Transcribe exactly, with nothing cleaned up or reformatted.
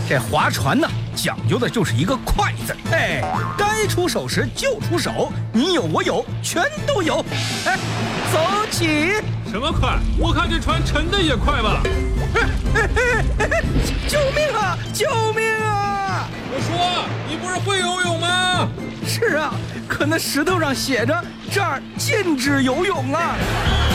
这划船呢，讲究的就是一个快字。哎，该出手时就出手，你有我有，全都有。哎，走起！ 什么快？我看这船沉的也快吧。 救命啊！救命啊！ 我说，你不是会游泳吗？ 是啊，可那石头上写着这儿禁止游泳啊。